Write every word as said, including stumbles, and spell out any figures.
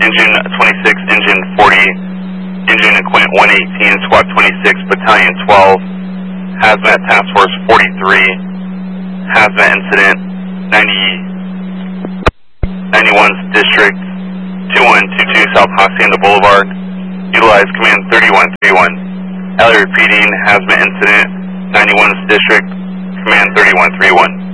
Engine twenty-six, Engine forty, Engine Equipment one eighteen, Squad twenty-six, Battalion twelve, Hazmat Task Force forty-three, Hazmat Incident ninety, ninety-one's District two one two two South Hacienda Boulevard. Utilize Command thirty-one thirty-one. Ellie repeating, Hazmat Incident ninety-one's District, Command thirty-one thirty-one.